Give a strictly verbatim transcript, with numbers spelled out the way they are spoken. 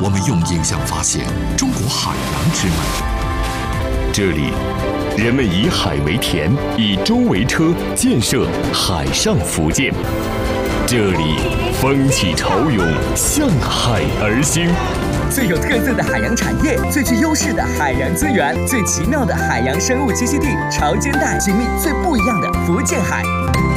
我们用影像发现中国海洋之美。 这里，人们以海为田，以舟为车，建设海上福建。这里，风起潮涌，向海而兴。 最有特色的海洋产业，最具优势的海洋资源，最奇妙的海洋生物栖息地——潮间带，经历最不一样的福建海。